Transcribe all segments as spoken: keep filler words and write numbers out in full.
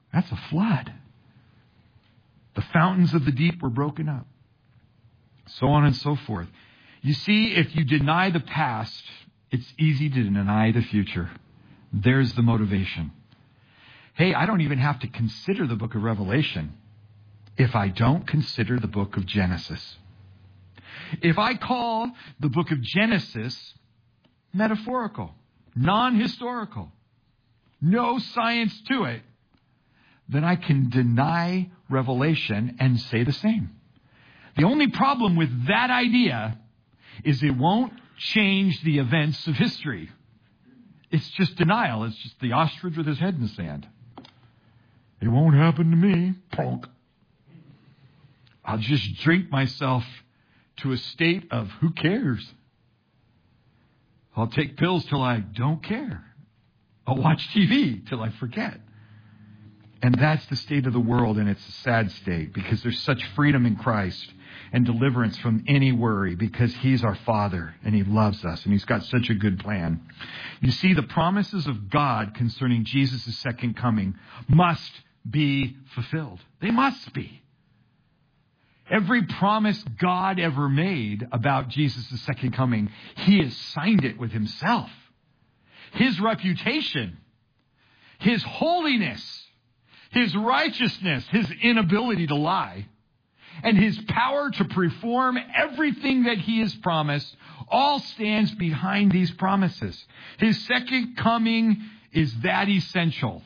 That's a flood. The fountains of the deep were broken up. So on and so forth. You see, if you deny the past, it's easy to deny the future. There's the motivation. Hey, I don't even have to consider the book of Revelation if I don't consider the book of Genesis. If I call the book of Genesis metaphorical, non-historical, no science to it, then I can deny Revelation and say the same. The only problem with that idea is it won't change the events of history. It's just denial. It's just the ostrich with his head in the sand. It won't happen to me. Punk. I'll just drink myself to a state of who cares. I'll take pills till I don't care. I'll watch T V till I forget. And that's the state of the world, and it's a sad state because there's such freedom in Christ and deliverance from any worry because He's our Father and He loves us and He's got such a good plan. You see, the promises of God concerning Jesus' second coming must be fulfilled. They must be. Every promise God ever made about Jesus' second coming, He has signed it with Himself. His reputation, His holiness, His righteousness, His inability to lie, and His power to perform everything that He has promised all stands behind these promises. His second coming is that essential.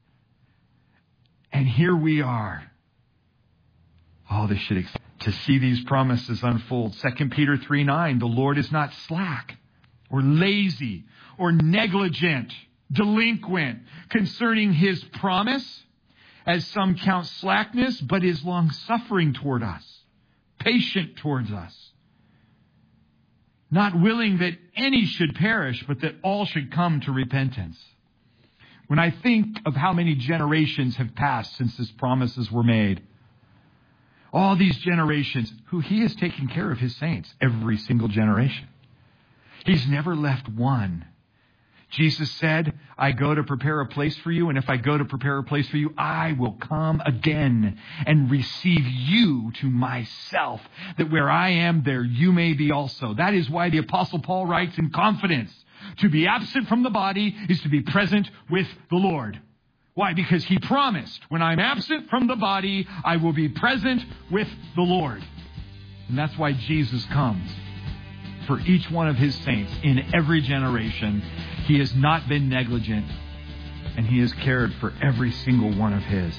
And here we are. Oh, this should ex- to see these promises unfold. Second Peter three nine, the Lord is not slack or lazy or negligent, delinquent concerning His promise, as some count slackness, but is long-suffering toward us, patient towards us, not willing that any should perish, but that all should come to repentance. When I think of how many generations have passed since His promises were made, all these generations, who He has taken care of His saints, every single generation. He's never left one. Jesus said, I go to prepare a place for you, and if I go to prepare a place for you, I will come again and receive you to myself, that where I am, there you may be also. That is why the Apostle Paul writes in confidence, to be absent from the body is to be present with the Lord. Why? Because He promised, when I'm absent from the body, I will be present with the Lord. And that's why Jesus comes for each one of His saints in every generation. He has not been negligent, and He has cared for every single one of His.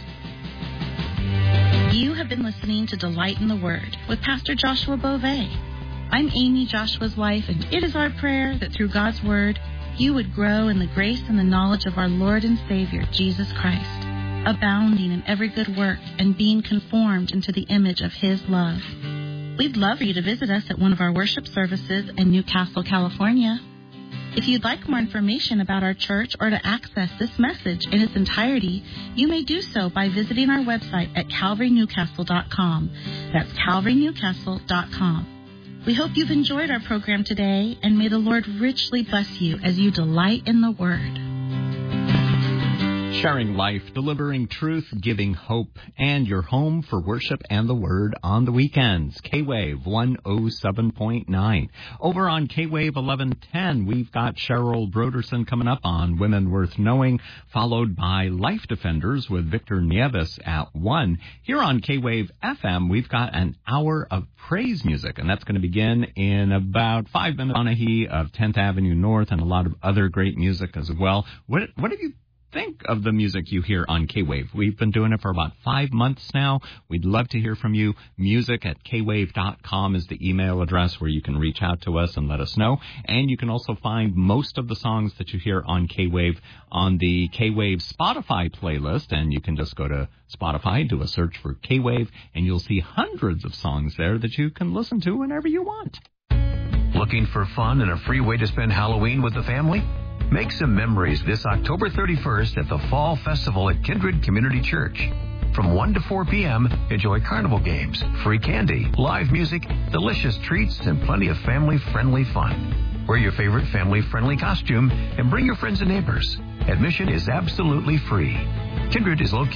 You have been listening to Delight in the Word with Pastor Joshua Beauvais. I'm Amy, Joshua's wife, and it is our prayer that through God's Word, you would grow in the grace and the knowledge of our Lord and Savior, Jesus Christ, abounding in every good work and being conformed into the image of His love. We'd love for you to visit us at one of our worship services in Newcastle, California. If you'd like more information about our church or to access this message in its entirety, you may do so by visiting our website at calvary newcastle dot com. That's calvary newcastle dot com. We hope you've enjoyed our program today, and may the Lord richly bless you as you delight in the Word. Sharing life, delivering truth, giving hope, and your home for worship and the Word on the weekends. K-Wave one oh seven point nine. Over on K-Wave eleven ten, we've got Cheryl Broderson coming up on Women Worth Knowing, followed by Life Defenders with Victor Nieves at one. Here on K-Wave F M, we've got an hour of praise music, and that's going to begin in about five minutes. Donahue of tenth Avenue North and a lot of other great music as well. What, what have you think of the music you hear on K-Wave? We've been doing it for about five months now. We'd love to hear from you. Music at k wave dot com is the email address where you can reach out to us and let us know. And you can also find most of the songs that you hear on K-Wave on the K-Wave Spotify playlist. And you can just go to Spotify, do a search for K-Wave, and you'll see hundreds of songs there that you can listen to whenever you want. Looking for fun and a free way to spend Halloween with the family? Make some memories this October thirty-first at the Fall Festival at Kindred Community Church. From one to four p.m., enjoy carnival games, free candy, live music, delicious treats, and plenty of family-friendly fun. Wear your favorite family-friendly costume and bring your friends and neighbors. Admission is absolutely free. Kindred is located